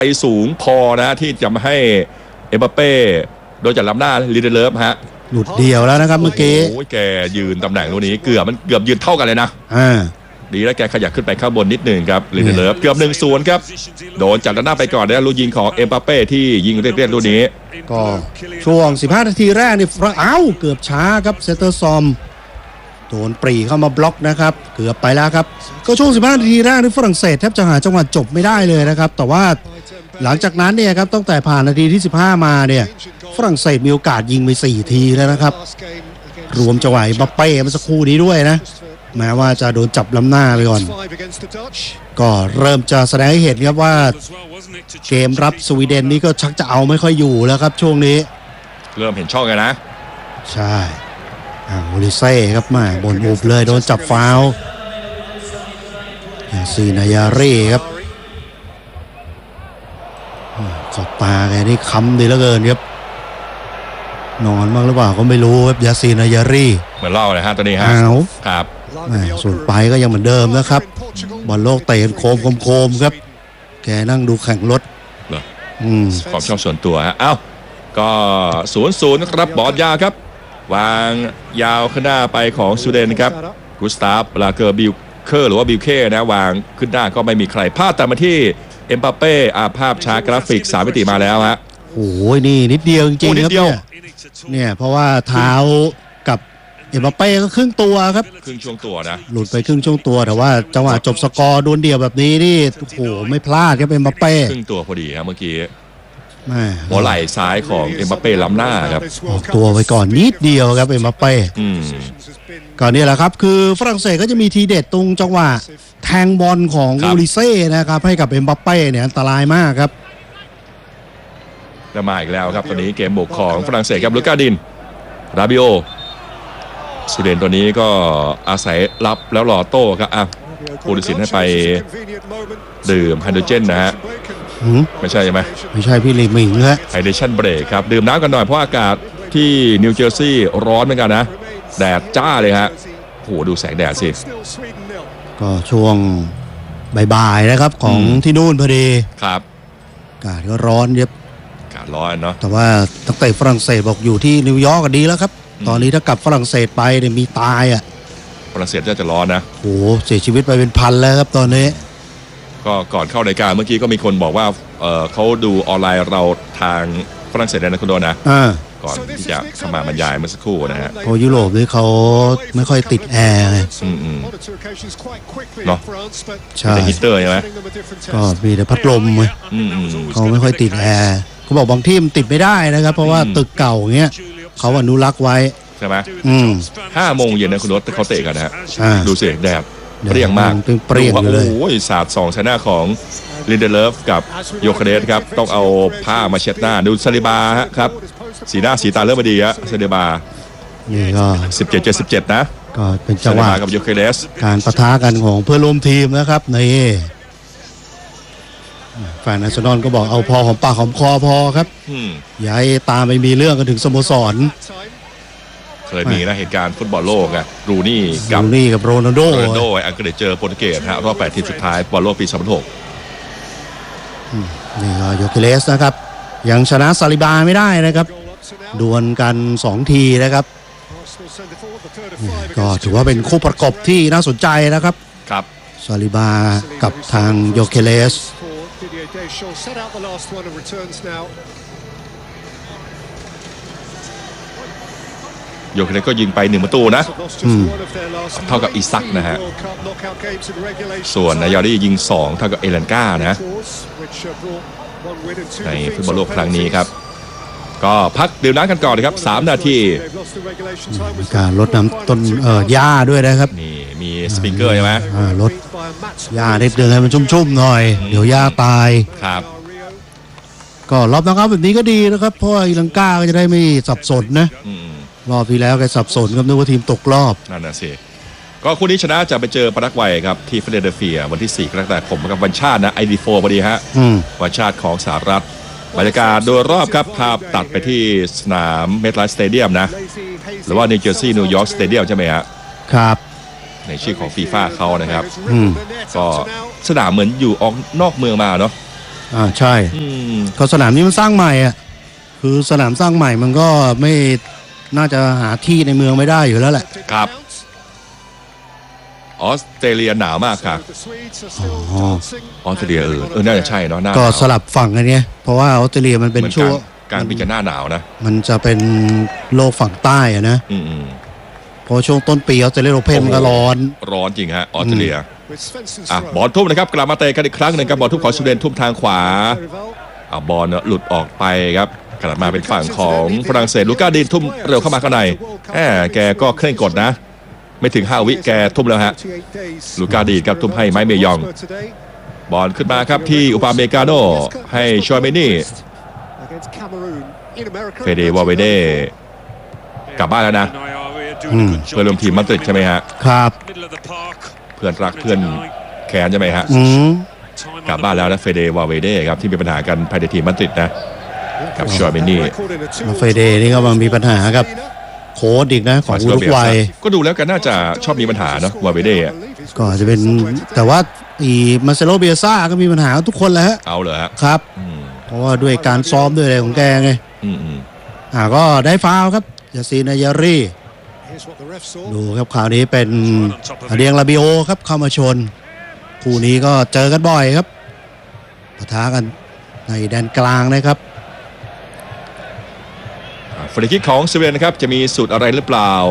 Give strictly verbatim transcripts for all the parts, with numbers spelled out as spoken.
ไปสูงพอนะที่จะมาให้เอ็มบัปเป้โดนจัดล้ำหน้าลิเดเลฟฮะหลุดเดียวแล้วนะครับเมื่อกี้โอ้ยแกยืนตำแหน่งตรงนี้เกือบมันเกือบยืนเท่ากันเลยนะอ่าดีแล้วแกขยับขึ้นไปข้างบนนิดหนึ่งครับลิเดเลฟเกือบหนึ่งศูนย์ครับโดนจัดล้ำหน้าไปก่อนนะลูกยิงของเอ็มบัปเป้ที่ยิงเรียบๆลูกนี้ก็ช่วงสิบห้านาทีแรกนี่เอ้าเกือบช้าครับเซเตอร์ซอมโดนปรีเข้ามาบล็อกนะครับเกือบไปแล้วครับก็ช่วงสิบห้านาทีแรกนี่ฝรั่งเศสแทบจะหาจังหวะจบไม่ได้เลยนะครับแต่ว่าหลังจากนั้นเนี่ยครับตั้งแต่ผ่านนาทีที่สิบห้ามาเนี่ยฝรั่งเศสมีโอกาสยิงไปสี่ทีแล้วนะครับรวมจังหวะบัปเป้เมื่อสักครู่นี้ด้วยนะแม้ว่าจะโดนจับล้ำหน้าไปก่อนก็เริ่มจะแสดงให้เห็นครับว่าเกมรับสวีเดนนี่ก็ชักจะเอาไม่ค่อยอยู่แล้วครับช่วงนี้เริ่มเห็นช่องกันนะใช่โอลิเซ่ครับมาบนอุบเลยโดนจับฟาวล์ซีนายาเร่ครับขอบตาแกนี่ค้ำดีเหลือเกินครับนอนบ้างหรือเปล่าก็ไม่รู้ครับยาซีนายารีเหมือนเล่าเลยฮะตัวนี้ฮะครับส่วนไปก็ยังเหมือนเดิมนะครับบอลโลกเตะโคมโคมครับแกนั่งดูแข่งรถเหรออืมความชอบส่วนตัวฮะเอ้าก็ศูนย์ศูนย์ครับบอลยาวครับวางยาวขึ้นหน้าไปของสวีเดนครับกุสตาฟลาเกอร์บิลเคอร์หรือว่าบิลเค่นะวางขึ้นหน้าก็ไม่มีใครพลาดแต่มาที่เอ็มบัปเป้อาภาพช้ากราฟิกสามมิติมาแล้วฮะโอ้ยนี่นิดเดียวจริงๆครับเนี่ยเนี่ยเพราะว่าเท้ากับเอ็มบัปเป้ก็ครึ่งตัวครับครึ่งช่วงตัวนะหลุดไปครึ่งช่วงตัวแต่ว่าจังหวะจบสกอร์ดวลเดียวแบบนี้นี่โอ้โหไม่พลาดครับเอ็มบัปเป้ครึ่งตัวพอดีครับเมื่อกี้หัวไหล่ซ้ายของเอ็มบัปเป้ล้ำหน้าครับออกตัวไว้ก่อนนิดเดียวครับเอ็มบัปเป้ก่อนนี้แหละครับคือฝรั่งเศสก็จะมีทีเด็ดตรงจังหวะแทงบอลของอูลิเซ่นะครับให้กับเอ็มบัปเป้เนี่ยอันตรายมากครับจะมาอีกแล้วครับตอนนี้เกมบุกของฝรั่งเศสครับลูก้าดินราบิโอสวีเดนตัวนี้ก็อาศัยรับแล้วรอโต้ครับอ่ะผู้ตัดสินให้ไปดื่มไฮโดรเจนนะฮะไม่ใช่ใช่ไหมไม่ใช่พี่ลิมิงฮะไฮเดรชั่นเบรกครับดื่มน้ำกันหน่อยเพราะอากาศที่นิวเจอร์ซีย์ร้อนเหมือนกันนะแดดจ้าเลยฮะโหดูแสงแดดสิก็ช่วงบ่ายๆนะครับของที่นู่นพอดีครับอากาศก็ร้อนเยอะอากาศร้อนเนาะแต่ว่าตั้งแต่ฝรั่งเศสบอกอยู่ที่นิวยอร์กก็ดีแล้วครับตอนนี้ถ้ากลับฝรั่งเศสไปเนี่ยมีตายอ่ะฝรั่งเศสจะจะร้อนนะโอ้เสียชีวิตไปเป็นพันแล้วครับตอนนี้ก็ก่อนเข้ารายการเมื่อกี้ก็มีคนบอกว่าเออเขาดูออนไลน์เราทางฝรั่งเศสนะคุณโดนนะก่อนที่จะเข้ามาบรรยายเมื่อสักครู่นะฮะเพราะยุโรปนี่เขาไม่ค่อยติดแอร์ไงเนาะใช่ฮีตเตอร์ใช่ไหมก็มีแต่พัดลมไงเขาไม่ค่อยติดแอร์เขาบอกบางที่มันติดไม่ได้นะครับเพราะว่าตึกเก่าอย่างเงี้ยเขาอนุรักษ์ไว้ใช่ไหมห้าโมงเย็นนะคุณรถเขาเตะกันนะฮะดูเสียงแดดเปรี้ยงมากเปรี้ยงเลยโอ้ยศาสตร์สองชนะของลินเดเลฟกับโยคาเดสครับต้องเอาผ้ามาเช็ดหน้าดูซาลิบาครับสีหน้าสีตาเริ่มมาดีฮะซาลิบานี่ก็สิบเจ็ดเจ็ดสิบเจ็ดนะก็เป็นจังหวะกับโยคาเดสการปะทะกันของเพื่อนร่วมทีมนะครับในแฟนนัชนอนก็บอกเอาพอหอมปากหอมคอพอครับอย่าให้ตามไปมีเรื่องกันถึงสโมสรเคยมีนะเหตุการณ์ฟุตบอลโลกอะรูนี่กับรูนี่กับโรนัลโดโรนัลโดอังกฤษเจอโปรตุเกสฮะรอบแปดทีมสุดท้ายฟุตบอลโลกปีสองพันหกนี่ก็โยเคเลสนะครับยังชนะซาลิบาไม่ได้นะครับดวลกันสองทีนะครับก็ถือว่าเป็นคู่ประกบที่น่าสนใจนะครับครับซาลิบากับทางโยเคเลสโยเคเลสก็ยิงไปหนึ่งประตูนะเท่ากับอีซักนะฮะส่วนนายารียิงสองเท่ากับเอลันก้านะในฟุตบอลโลกครั้งนี้ครับก็พักดื่มน้ำกันก่อนนะครับสามนาทีการลดน้ำต้นเอ่อหญ้าด้วยนะครับนี่มีสปริงเกอร์ใช่ไหมลดหญ้าได้เดือนให้มันชุ่มๆหน่อยเดี๋ยวหญ้าตายครับก็รอบนะครับแบบนี้ก็ดีนะครับเพราะว่าอีลังกาก็จะได้ไม่สับสนนะรอบที่แล้วแกสับสนกับนึกว่าทีมตกรอบนั่นน่ะสิก็คู่นี้ชนะจะไปเจอปารากวัยครับที่ฟิลาเดลเฟียวันที่สี่กรกฎาคมกับวันชาตินะ ไอ ดี โฟร์ พอดีฮะวันชาติของสหรัฐบรรยากาศโดยรอบครับภาพตัดไปที่สนามเมทไลฟ์สเตเดียมนะหรือว่านิวเจอร์ซีย์นิวยอร์กสเตเดียมใช่ไหมฮะครับในชื่อของฟีฟ่าเขานะครับก็สนามเหมือนอยู่ออกนอกเมืองมาเนาะอ่าใช่อืมก็สนามนี้มันสร้างใหม่อ่ะคือสนามสร้างใหม่มันก็ไม่น่าจะหาที่ในเมืองไม่ได้อยู่แล้วแหละครับ ออสเตรเลียหนาวมากค่ะอ๋อออสเตรเลียเออเออน่าจะใช่เนาะหน้าหก็นาวสลับฝั่งกันไงเพราะว่าออสเตรเลียมันเป็นเหมือนช่กาว รงงการปีจะหน้าหนาวนะมันจะเป็นโลกฝั่งใต้อะนะอืมอืมเพราะช่วงต้นปีออสเตรเลียโอเพ่นมันก็ร้อนร้อนจริงฮะออสเตรเลียอ่ะบอลทุ่มนะครับกลับมาเตะกันอีกครั้งหนึ่งครับบอลทุ่มของสวีเดนทุ่มทางขวาอ่ะบอลหลุดออกไปครับกลับมาเป็นฝั่งของฝรั่งเศสลูก้าดินทุ่มเร็วเข้ามาข้างในแหมแกก็เคร่งกดนะ ไม่ถึงห้าวิแกทุ่มแล้วฮะลูก้าดีนครับทุ่มให้ไมค์เมยองบอลขึ้นมาครับที่อุปาเมกาโนให้ชอยเมนี่เฟเดวาเวเดกลับบ้านแล้วนะอืมเพื่อนร่วมทีมมาดริดใช่ไหมฮะครับเพื่อนรักเพื่อนแค้นใช่ไหมฮะอืมกลับบ้านแล้วนะเฟเดวาเวเดครับที่มีปัญหากันภายในทีมมาดริดนะกับชอยเมนี่มาเฟเดนี่ก็มามีปัญหากับโค้ดอีกนะของอุรุกวัยก็ดูแล้วกันน่าจะชอบมีปัญหาเนาะวาเวเดอะก็อาจจะเป็นแต่ว่าอีมาเซโลเบียซ่าก็มีปัญหากับทุกคนแหล้วเอาเลยฮะครับอืมเพราะว่าด้วยการซ้อมด้วยอะไรของแกไงอืมอืมอ่าก็ได้ฟาวล์ครับยาซีนายารีดูครับคราวนี้เป็นอาเดียงลาบิโอครับเข้ามาชนคู่นี้ก็เจอกันบ่อยครับปะทะกันในแดนกลางนะครับฟรีคิกของสวีเดนนะครับจะมีสูตรอะไรหรือเปล่า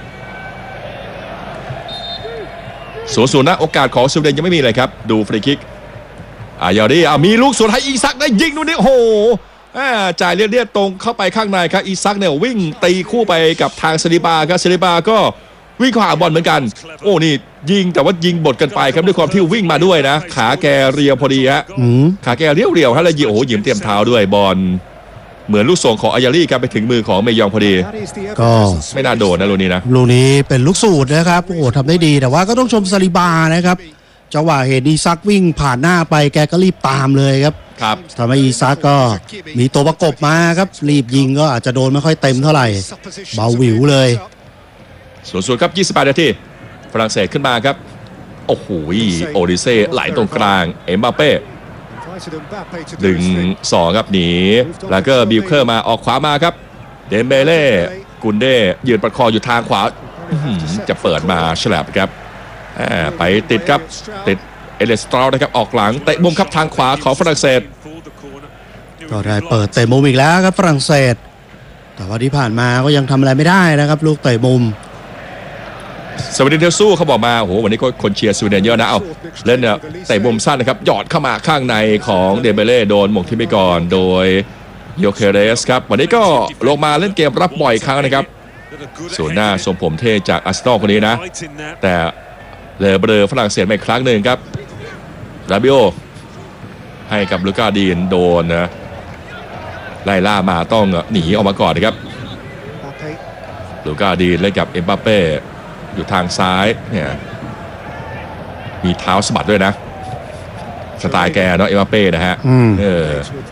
ศูนย์ศูนย์นะโอกาสของสวีเดนยังไม่มีเลยครับดูฟรีคิกอายารีอ่ะมีลูกสวนให้อีซักได้ยิงดูนี่โอ้โหอ่าจ่ายเลียดๆตรงเข้าไปข้างในครับอีซักเนี่ยวิ่งตีคู่ไปกับทางซาลิบาครับซาลิบาก็วิ่งเข้าหาบอลเหมือนกันโอ้นี่ยิงแต่ว่ายิงบดกันไปครับด้วยความที่วิ่งมาด้วยนะขาแกเรียวพอดีฮะอืมขาแกเรียวเรียวๆฮะแล้วยิงโอ้โหยิงเตรียมเท้าด้วยบอลเหมือนลูกส่งของอายารีครับไปถึงมือของเมยองพอดีก็ไม่น่าโดนนะลูกนี้นะลูกนี้เป็นลูกสูตรนะครับโอ้โหทำได้ดีแต่ว่าก็ต้องชมซาลิบานะครับจังหวะเห็นอีซักวิ่งผ่านหน้าไปแกก็รีบตามเลยครับครับทำให้อีซักก็มีตัวประกบมาครับรีบยิงก็อาจจะโดนไม่ค่อยเต็มเท่าไหร่เบาหวิวเลยส่วนส่วนครับยี่สิบแปดนาทีฝรั่งเศสขึ้นมาครับโอ้โหโอดิเซ่ไหลตรงกลางเอ็มบัปเป้ดึงสองครับหนีแล้วก็บิลเคอร์มาออกขวามาครับเดมเบเล่กุนเด้ยืนประคองอยู่ทางขวาอื้อหือจะเปิดมาฉลับครับอ่าไปติดครับติดเอเลสตรอลนะครับออกหลังเตะมุมครับทางขวาของฝรั่งเศสก็ได้เปิดเตะมุมอีกแล้วครับฝรั่งเศส แต่ว่าที่ผ่านมาก็ยังทำอะไรไม่ได้นะครับลูกเตะมุมสวีเดนเทลสู้เขาบอกมาโอ้โหวันนี้ก็คนเชียร์สวีเดนเยอะนะเอาเล่นเนี่ยเตะมุมสั้นนะครับหยอดเข้ามาข้างในของเดเบเล่โดนหม่งที่ไปก่อนโดยโยเคเรสครับวันนี้ก็ลงมาเล่นเกมรับบ่อยครั้งนะครับส่วนหน้าทรงผมเท่จากอาร์เซนอลคนนี้นะ แต่เลเบรอฝรั่งเศสมาอีกครั้งหนึ่งครับราบิโอให้กับลูก้าดีนโดนนะไล่ล่ามาต้องหนีออกมาก่อนนะครับลูก้าดีนเล่นกับเอ็มบัปเป้อยู่ทางซ้ายเนี่ยมีเท้าสะบัดด้วยนะสไตล์แกเนาะเอ็มบัปเป้นะฮะอืมเออก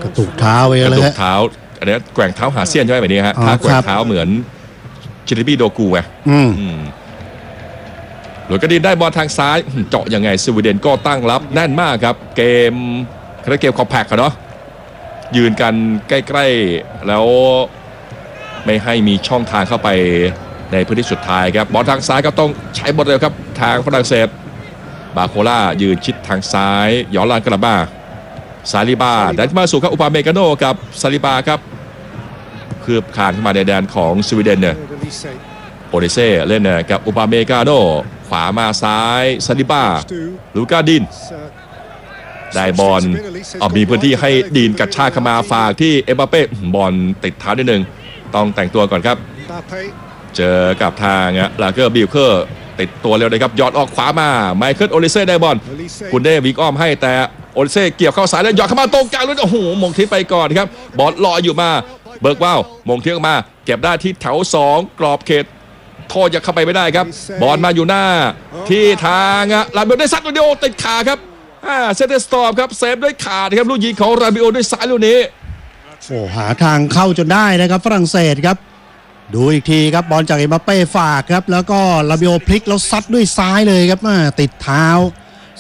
ระตุกเท้าไปกระเลยตุกฮะเท้าอันนี้แกว่งเท้าหาเสี้ยนใช่ไหมแบบนี้ฮะอ๋อท่าแกว่ครังบเท้าเหมือนชิลิบี้โดกูไงอืมอืมหลุยส์กระดินได้บอลทางซ้ายเจาะยังไงสวีเดนก็ตั้งรับแน่นมากครับเกมคาเกมคอมแพคอะเนาะยืนกันใกล้ๆแล้วไม่ให้มีช่องทางเข้าไปในพื้นที่สุดท้ายครับบอลทางซ้ายก็ต้องใช้บอลเร็วครับทางฝรั่งเศสบาโคล่ายืนชิดทางซ้ายย้อนหลังกลับมาซาลิบาได้มาสู่ครับอุปาเมกาโนกับซาลิบาครับคืบคานขึ้นมาในแดนของสวีเดนเนี่ยโอเดเซ่เล่นกับอุปาเมกาโนขวามาซ้ายซาลิบาลูก้าดินได้บอลเอามีพื้นที่ให้ดีนกัดชากเข้ามาฝากที่เอ็มบัปเป้บอลติดเท้านิดนึงต้องแต่งตัวก่อนครับเจอกับทางลาเกอร์บิลเคอร์ติดตัวเร็วเลยครับยอดออกขวามาไมเคิลโอลิเซ่ได้บอลกุนเด้วิกอ้อมให้แต่โอลิเซ่เกี่ยวเข้าสายแล้วหยอดเข้ามาตรงกลางเลยโอ้โหมงทิ้งไปก่อนครับบอลลอยอยู่มาเบิร์กว้าวมงทิ้งออกมาเก็บได้ที่แถวสองกรอบเขตโทษยังเข้าไปไม่ได้ครับบอลมาอยู่หน้าที่ทางลาบิโอได้ซัดลูกเดียวติดขาครับเซนเตอร์สตอร์มครับเซฟด้วยขาครับลูกยิงของลาบิโอด้วยซ้ายลูกนี้โอ้หาทางเข้าจนได้นะครับฝรั่งเศสครับดูอีกทีครับบอลจากเอ็มบัปเป้ฝากครับแล้วก็ลาบิโอพลิกแล้วซัดด้วยซ้ายเลยครับติดเท้า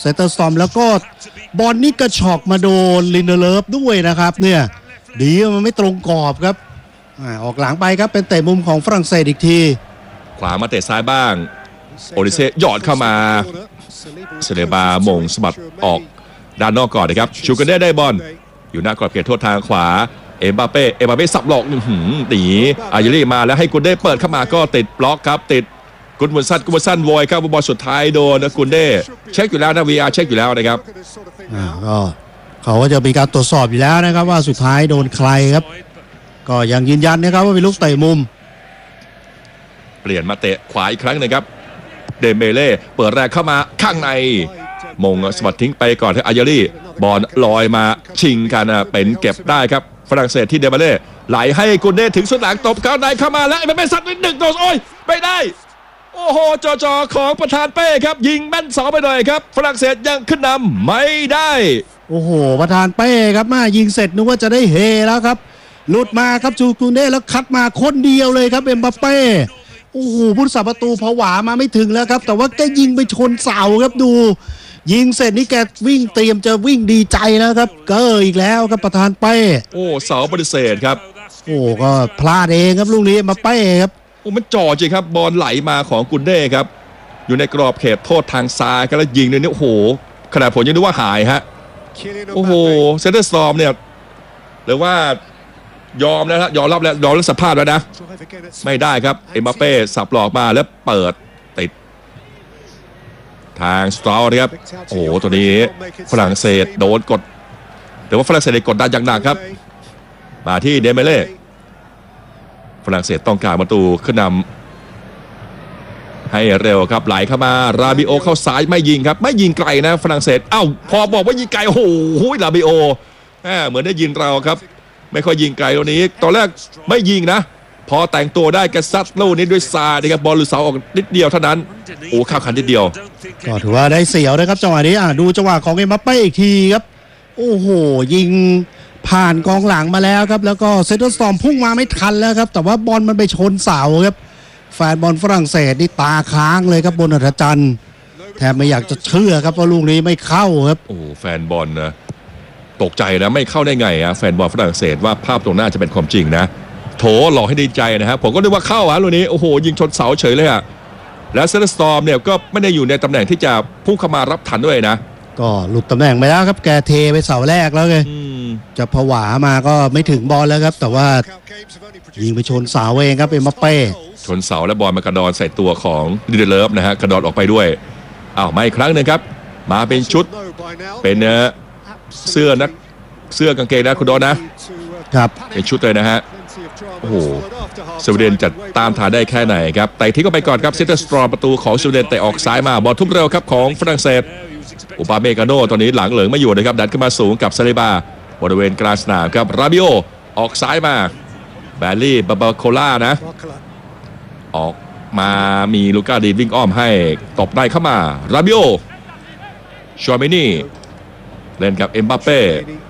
เซนเตอร์ซอมแล้วก็บอลนี่กระชอกมาโดนลินเดเลฟด้วยนะครับเนี่ยดีว่ามันไม่ตรงกรอบครับอ่าออกหลังไปครับเป็นเตะมุมของฝรั่งเศสอีกทีขวามาเตะซ้ายบ้างโอริเซ่หยอดเข้ามาเซเลบาหม่งสะบัดออกด้านนอกก่อนนะครับชูกันได้ได้บอลอยู่หน้ากรอบเขตโทษทางขวาเอ็มบาเป้เอ็มบาเป้สับหลอกอื้อหือหนีอายารี่มาแล้วให้กุนเด้เปิดเข้ามาก็ติดบล็อกครับติดกุนบุนซันกุนบุนซันโวยครับบอลสุดท้ายโดนกุนเด้เช็คอยู่แล้วนะ วี อาร์ เช็คอยู่แล้วนะครับอ่าก็เขาก็จะมีการตรวจสอบอยู่แล้วนะครับว่าสุดท้ายโดนใครครับก็ยังยืนยันนะครับว่าเป็นลูกเตะมุมเปลี่ยนมาเตะขวาอีกครั้งหนึงครับเดมเบเล่เปิดแรกเข้ามาข้างในมงสวัสดทิ้งไปก่อนที่อายารี่บอลลอยมาชิงกันนะเป็นเก็บได้ครับฝรั่งเศสที่เดมเบเล่ไหลให้กุนเด้ถึงสุดหลังตบเข้าในเข้ามาแล้วมันเป็นสัตว์หนึ่งโดนโอ้ยไม่ได้โอ้โหจอจอของประธานเป้ครับยิงแม่นสองไปหน่อยครับฝรั่งเศสยังขึ้นนำไม่ได้โอ้โหประธานเป้ครับมายิงเสร็จนึกว่าจะได้เฮแล้วครับหลุดมาครับจูกุนเด้แล้วคัดมาคนเดียวเลยครับเอ็มบัปเป้โอ้โหผู้รักษาประตูผวามาไม่ถึงแล้วครับแต่ว่าแกยิงไปชนเสาครับดูยิงเสร็จนี่แกวิ่งเตรียมจะวิ่งดีใจแล้วครับเกออีกแล้วครับประธานเป้โอ้เสาปฏิเสธครับโอ้ก็พลาดเองครับลูกนี้เอ็มบัปเป้ครับโอ้มันจ่อจริงครับบอลไหลมาของกุนเด้ครับอยู่ในกรอบเขตโทษทางซ้ายก็แล้วยิงเนี่ยโอ้โหขนาดผมยังนึกว่าหายฮะโอ้โหเซนเตอร์สตอมเนี่ยหรือว่ายอมแล้วยอมรับแล้วยอมรับสภาพแล้วนะไม่ได้ครับเอ็มบัปเป้สับหลอกมาแล้วเปิดติดทางสตรอนะครับโอ้โหตัวนี้ฝรั่งเศสโดนกดแต่ว่าฝรั่งเศสกดดันอย่างหนักครับมาที่เดมเบเล่ฝรั่งเศสต้องการประตูขึ้นนำให้เร็วครับไหลเข้ามาราบิโอเข้าซ้ายไม่ยิงครับไม่ยิงไกลนะฝรั่งเศสเอ้าพอบอกว่ายิงไกลโอ้โหราบิโอเหมือนได้ยินเราครับไม่ค่อยยิงไกลตัวนี้ตอนแรกไม่ยิงนะพอแต่งตัวได้กระซัดลูกนี้ด้วยซาดีครับบอลหลุดเสาออกนิดเดียวเท่านั้นโอ้ข้าวคันนิดเดียวก็ถือว่าได้เสียวนะครับจังหวะนี้อ่ะดูจังหวะของเอ็มบัปเป้อีกทีครับโอ้โหยิงผ่านกองหลังมาแล้วครับแล้วก็เซนเตอร์สตอร์มพุ่งมาไม่ทันแล้วครับแต่ว่าบอลมันไปชนเสาครับแฟนบอลฝรั่งเศสนี่ตาค้างเลยครับบนอัธจันทร์แทบไม่อยากจะเชื่อครับว่าลูกนี้ไม่เข้าครับโอ้แฟนบอลนะตกใจนะไม่เข้าได้ไงอะแฟนบอลฝรั่งเศสว่าภาพตรงหน้าจะเป็นความจริงนะโถหลอกให้ดีใจนะครับผมก็นึกว่าเข้าอะลูกนี้โอ้โหยิงชนเสาเฉยเลยอะแล้วเซนเตอร์สตอร์มเนี่ยก็ไม่ได้อยู่ในตำแหน่งที่จะพุ่งเข้ามารับทันด้วยนะก็หลุดตำแหน่งไปแล้วครับแกเทไปเสาแรกแล้วไงจะผวามาก็ไม่ถึงบอลแล้วครับแต่ว่ายิงไปชนเสาเองครับเอ็มบัปเป้ชนเสาและบอลมากระดอนใส่ตัวของดิเดเลฟนะฮะกระดอนออกไปด้วยอ้าวมาอีกครั้งหนึ่งครับมาเป็นชุดเป็นเนื้อเสื้อนักเสื้อกางเกงนะคุณดอนนะครับเป็นชุดเลยนะฮะโอ้โหสวีเดนจะตามทานได้แค่ไหนครับแต่ทิ้งก็ไปก่อนครับเซนเตอร์สตรอมประตูของสวีเดนแต่ออกซ้ายมาบอลทุ่มเร็วครับของฝรั่งเศสอุปาเมกาโนตอนนี้หลังเหลืองไม่อยู่นะครับดันขึ้นมาสูงกับซาลิบาบริเวณกลางสนามครับราบิโอออกซ้ายมาแบลลี่บาบาโคล่านะออกมามีลูก้าดีวิ่งอ้อมให้ตบได้เข้ามาราบิโอชวาเมนี่เล่นกับเอ็มบัปเป้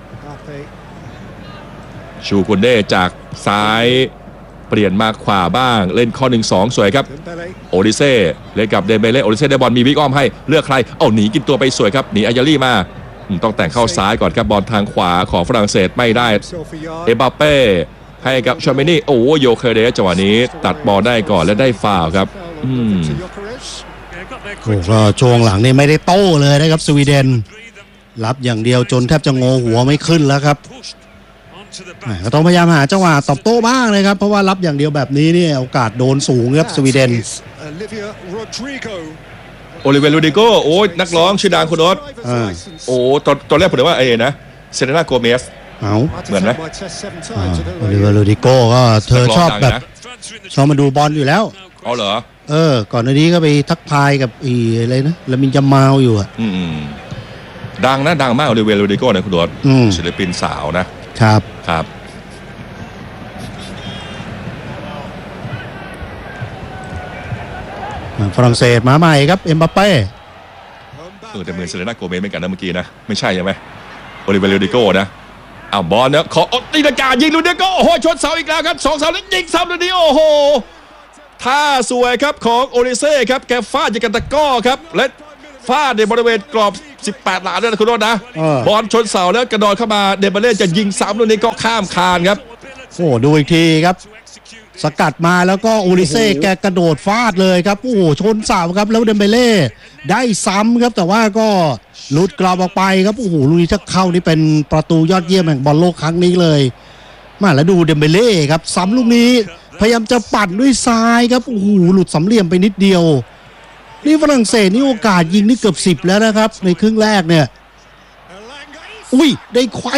ชูกุนเด้จากซ้ายเปลี่ยนมาขวาบ้างเล่นข้อหนึ่งสองสวยครับโอดิเซ่เล่นกับเดเบเล่โอดิเซ่ได้บอลมีวิ่งอ้อมให้เลือกใครเอาหนีกินตัวไปสวยครับหนีอายารี่มาต้องแต่งเข้าซ้ายก่อนครับบอลทางขวาของฝรั่งเศสไม่ได้เอ็มบัปเป้ให้กับชาเมนี่โอ้โยเคเดสจังหวะนี้ตัดบอลได้ก่อนและได้ฟาวล์ครับอืมโอ้ก็ช่วงหลังนี่ไม่ได้โต้เลยนะครับสวีเดนรับอย่างเดียวจนแทบจะงอหัวไม่ขึ้นแล้วครับก็ต้องพยายามหาจังหวะตอบโต้บ้างเลยครับเพราะว่ารับอย่างเดียวแบบนี้เนี่ยโอกาสโดนสูงครับสวีเดนโอลิเวโรดิโกโอ้ยนักร้องชื่อดังคุณโอ๊ตโอ้ตอนตอนแรกผมนึกว่าไอ้นะเซเรนาโกเมสเอาเหมือนไหมโอลิเวโรดิโกก็เธอชอบแบบชอบมาดูบอลอยู่แล้วอ๋อเหรอเออก่อนหน้านี้ก็ไปทักทายกับอีอะไรนะลามินจามาลอยู่อ่ะดังนะดังมากโอลิเวโรดิโกนะคุณโอ๊ตศิลปินสาวนะครับครับฝรั่งเศสมาใหม่ครับเอ็มบัปเป้เออแต่เหมือนเซเลน่าโกเมสเหมือนกันนะเมื่อกี้นะไม่ใช่ใช่ไหมโอลิเวโรดิโกนะอ้าวบอลเนี่ยขอตีนาการยิงลูเดโกโอ้โหชนเสาอีกแล้วครับสองเสาแล้วยิงซ้ำลูกนี้โอ้โหท่าสวยครับของโอริเซ่ครับแกฟาดจากกันตะก้อครับและฟาดในบริเวณกรอบสิบแปดหลาด้วยนะคุณโรจน์นะเออบอลชนเสาแล้วกระโดดเข้ามาเดมเบเล่จะยิงซ้ำลูกนี้ก็ข้ามคานครับโอ้ดูอีกทีครับ สกัดมาแล้วก็โอลิเซ่แกกระโดดฟาดเลยครับโอ้โหชนเสาครับแล้วเดมเบเล่ได้ซ้ำครับแต่ว่าก็หลุดกรอบออกไปครับโอ้โหลูกนี้ถ้าเข้านี่เป็นประตูยอดเยี่ยมแห่งบอลโลกครั้งนี้เลยมาแล้วดูเดมเบเล่ครับซ้ำลูกนี้พยายามจะปัดด้วยซ้ายครับโอ้โหหลุดสำเหลี่ยมไปนิดเดียวนี่ฝรั่งเศสนี่โอกาสยิงนี่เกือบสิบแล้วนะครับในครึ่งแรกเนี่ยอุ้ยได้ควาย